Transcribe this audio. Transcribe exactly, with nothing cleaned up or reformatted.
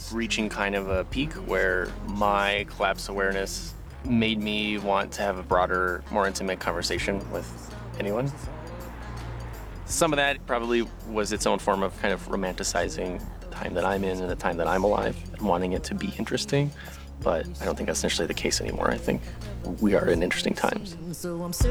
reaching kind of a peak where my collapse awareness made me want to have a broader, more intimate conversation with anyone. Some of that probably was its own form of kind of romanticizing the time that I'm in and the time that I'm alive and wanting it to be interesting. But I don't think that's necessarily the case anymore. I think we are in interesting times.